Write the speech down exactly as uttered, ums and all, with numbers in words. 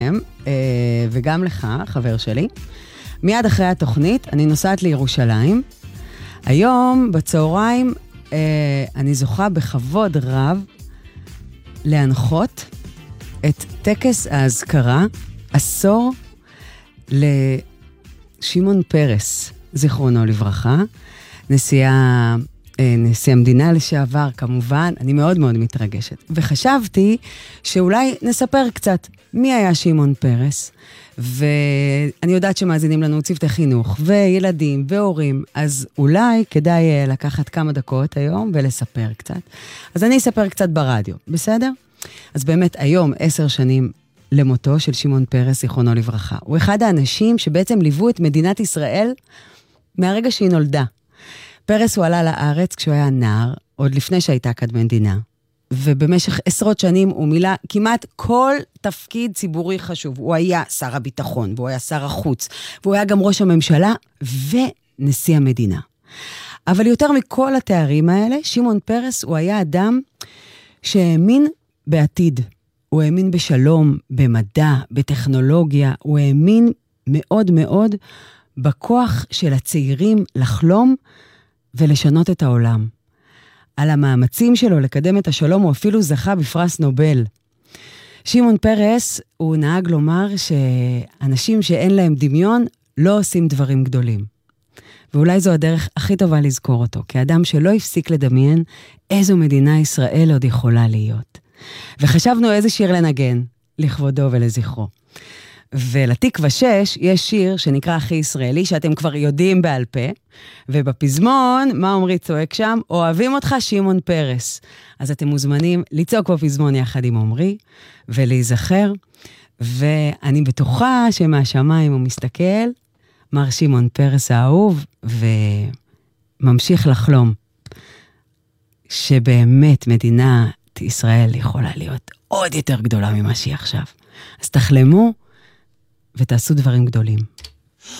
וגם לך, חבר שלי. מיד אחרי התוכנית, אני נוסעת לירושלים. היום, בצהריים, אני זוכה בכבוד רב להנחות את טקס ההזכרה, עשור לשמעון פרס, זיכרונו לברכה, נשיאה, נשיא המדינה לשעבר, כמובן, אני מאוד מאוד מתרגשת. וחשבתי שאולי נספר קצת מי היה שמעון פרס, ואני יודעת שמאזינים לנו צוותי חינוך, וילדים, והורים, אז אולי כדאי לקחת כמה דקות היום ולספר קצת. אז אני אספר קצת ברדיו, בסדר? אז באמת היום, עשר שנים למותו של שמעון פרס, זיכרונו לברכה. הוא אחד האנשים שבעצם ליוו את מדינת ישראל מהרגע שהיא נולדה. פרס הוא עלה לארץ כשהוא היה נער, עוד לפני שהייתה כד מדינה. ובמשך עשרות שנים הוא מילא כמעט כל תפקיד ציבורי חשוב. הוא היה שר הביטחון, והוא היה שר החוץ, והוא היה גם ראש הממשלה ונשיא המדינה. אבל יותר מכל התארים האלה, שמעון פרס הוא היה אדם שהאמין בעתיד. הוא האמין בשלום, במדע, בטכנולוגיה. הוא האמין מאוד מאוד בכוח של הצעירים לחלום ולשנות את העולם. על המאמצים שלו לקדם את השלום, הוא אפילו זכה בפרס נובל. שמעון פרס, הוא נהג לומר שאנשים שאין להם דמיון, לא עושים דברים גדולים. ואולי זו הדרך הכי טובה לזכור אותו, כאדם שלא הפסיק לדמיין איזו מדינה ישראל עוד יכולה להיות. וחשבנו איזה שיר לנגן, לכבודו ולזכרו. ולתקווה שש יש שיר שנקרא הכי ישראלי, שאתם כבר יודעים בעל פה, ובפזמון, מה עומרי צועק שם? אוהבים אותך שמעון פרס. אז אתם מוזמנים לצעוק בפזמון יחד עם עומרי, ולהיזכר, ואני בטוחה שמהשמיים הוא מסתכל, מר שמעון פרס האהוב, וממשיך לחלום, שבאמת מדינת ישראל יכולה להיות עוד יותר גדולה ממה שהיא עכשיו. אז תחלמו, ותעשו דברים גדולים.